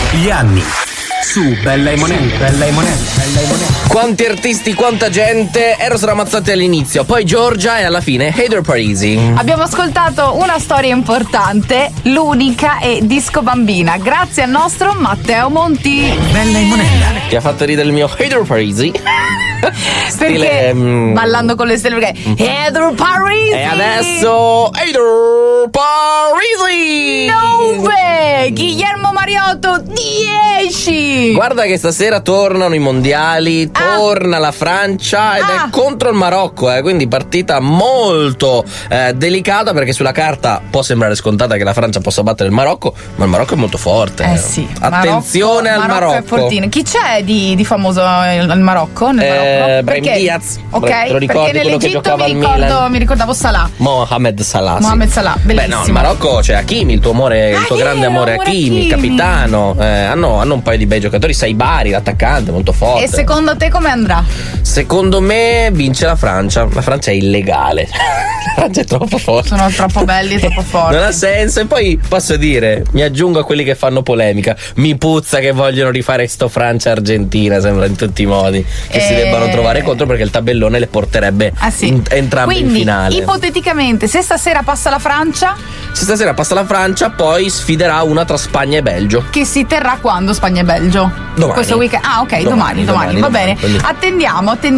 Gli anni su Bella e Monelli. Quanti artisti, quanta gente. Eros Ramazzotti all'inizio, poi Giorgia e alla fine Heather Parisi. Abbiamo ascoltato una storia importante, l'unica è Disco Bambina, grazie al nostro Matteo Monti. Bella e Monella. Che ha fatto ridere il mio Heather Parisi. Perché ballando con le stelle, perché Heather Parisi. E adesso Heather Parisi. 9, Guillermo Mariotto 10. Guarda che stasera tornano i mondiali, torna la Francia ed è contro il Marocco, quindi partita molto delicata, perché sulla carta può sembrare scontata che la Francia possa battere il Marocco, ma il Marocco è molto forte. Sì. Attenzione al Marocco. È fortino. Chi c'è di famoso al Marocco? Nel Marocco? Brahim Diaz. Ok, te lo ricordi, perché quello che nell'Egitto giocava al Milan? mi ricordavo Salah. Mohamed Salah. Bellissimo. Beh, no, il Marocco c'è Hakimi, il tuo amore, il tuo grande amore Hakimi, capitano. Hanno un paio di bei giocatori, Saibari, l'attaccante, molto forte. E secondo te come andrà? Secondo me vince la Francia. La Francia è illegale. La Francia è troppo forte. Sono troppo belli e troppo forti. Non ha senso. E poi posso dire, mi aggiungo a quelli che fanno polemica, mi puzza che vogliono rifare sto Francia-Argentina, sembra in tutti i modi, che si debbano trovare contro, perché il tabellone le porterebbe entrambe in finale. Quindi ipoteticamente, se stasera passa la Francia, poi sfiderà una tra Spagna e Belgio, che si terrà quando Spagna e Belgio? Domani. Questo weekend. Ok, domani. Va bene. Quindi. Attendiamo